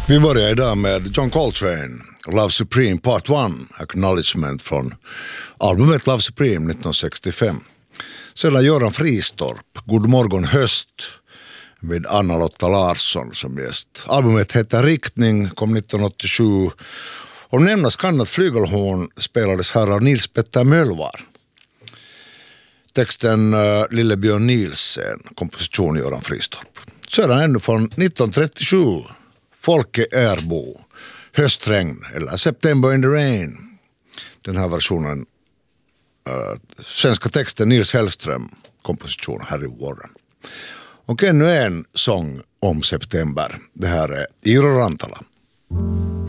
Vi börjar idag med John Coltrane, Love Supreme Part 1, Acknowledgement från albumet Love Supreme 1965. Sedan Göran Fristorp, God morgon höst, med Anna-Lotta Larsson som gäst. Albumet heter Riktning, kom 1987. Och nämnas kan att flygelhorn spelades här av Nils Petter Mölvar. Texten Lillebjörn Nielsen, komposition Göran Fristorp. Sedan ännu från 1937, Folke Erbo, Höstregn eller September in the Rain. Den här versionen, svenska texten Nils Hellström, komposition Harry Warren. Och ännu en sång om september. Det här är Iiro Rantala.